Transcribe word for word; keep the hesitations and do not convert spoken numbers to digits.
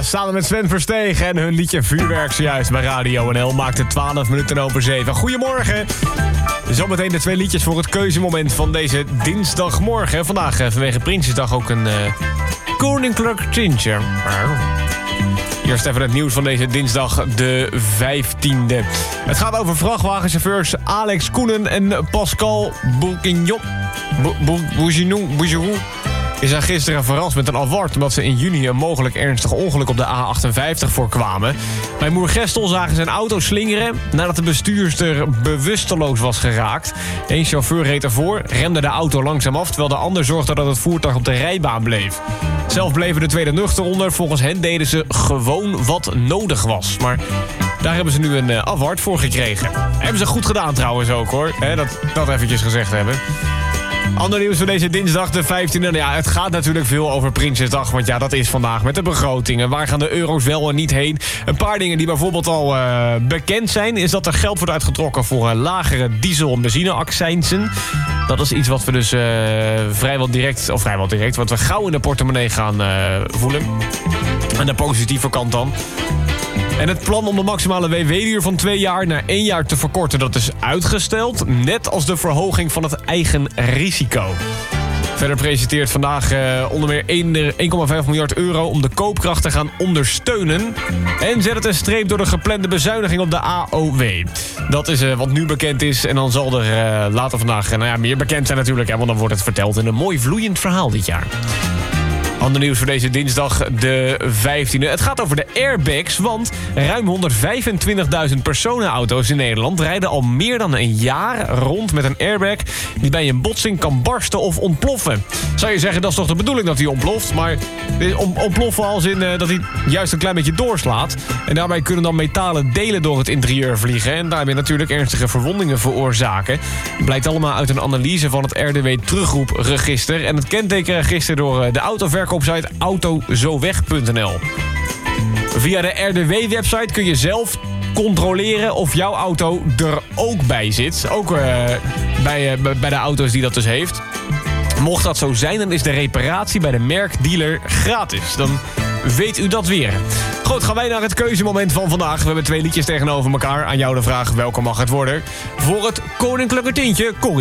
samen met Sven Verstegen en hun liedje Vuurwerk zojuist bij Radio N L maakt het twaalf minuten over zeven. Goedemorgen. Zometeen de twee liedjes voor het keuzemoment van deze dinsdagmorgen. Vandaag vanwege Prinsjesdag ook een uh, koninklijk tintje. Eerst even het nieuws van deze dinsdag de vijftiende. Het gaat over vrachtwagenchauffeurs Alex Koenen en Pascal Bourguignon. Bourguignon is er gisteren verrast met een award omdat ze in juni een mogelijk ernstig ongeluk op de A achtenvijftig voorkwamen. Bij Moergestel zagen ze een auto slingeren nadat de bestuurster bewusteloos was geraakt. Eén chauffeur reed ervoor, remde de auto langzaam af, terwijl de ander zorgde dat het voertuig op de rijbaan bleef. Zelf bleven de tweede nuchter onder. Volgens hen deden ze gewoon wat nodig was. Maar daar hebben ze nu een uh, award voor gekregen. Hebben ze goed gedaan trouwens ook hoor. He, dat, dat eventjes gezegd hebben. Ander nieuws voor deze dinsdag de vijftiende. Nou ja, het gaat natuurlijk veel over Prinsjesdag. Want ja, dat is vandaag met de begrotingen. Waar gaan de euro's wel en niet heen? Een paar dingen die bijvoorbeeld al uh, bekend zijn... is dat er geld wordt uitgetrokken voor uh, lagere diesel- en benzineaccijnsen. Dat is iets wat we dus uh, vrijwel direct... of vrijwel direct, wat we gauw in de portemonnee gaan uh, voelen. Aan de positieve kant dan. En het plan om de maximale W W-duur van twee jaar naar één jaar te verkorten... dat is uitgesteld, net als de verhoging van het eigen risico. Verder presenteert vandaag uh, onder meer één komma vijf miljard euro... om de koopkracht te gaan ondersteunen. En zet het een streep door de geplande bezuiniging op de A O W. Dat is uh, wat nu bekend is. En dan zal er uh, later vandaag uh, nou ja, meer bekend zijn natuurlijk... Hè, want dan wordt het verteld in een mooi vloeiend verhaal dit jaar. Ander nieuws voor deze dinsdag de vijftiende. Het gaat over de airbags, want ruim honderdvijfentwintigduizend personenauto's in Nederland... rijden al meer dan een jaar rond met een airbag... die bij een botsing kan barsten of ontploffen. Zou je zeggen, dat is toch de bedoeling dat hij ontploft? Maar ontploffen als in uh, dat hij juist een klein beetje doorslaat. En daarbij kunnen dan metalen delen door het interieur vliegen... en daarmee natuurlijk ernstige verwondingen veroorzaken. Blijkt allemaal uit een analyse van het R D W-terugroepregister... en het kentekenregister door uh, de autoverkoop... op site autozoweg punt n l. Via de R D W-website kun je zelf controleren of jouw auto er ook bij zit. Ook uh, bij, uh, bij de auto's die dat dus heeft. Mocht dat zo zijn, dan is de reparatie bij de merkdealer gratis. Dan weet u dat weer. Goed, gaan wij naar het keuzemoment van vandaag. We hebben twee liedjes tegenover elkaar. Aan jou de vraag, welke mag het worden? Voor het koninklijke tintje, Corrie.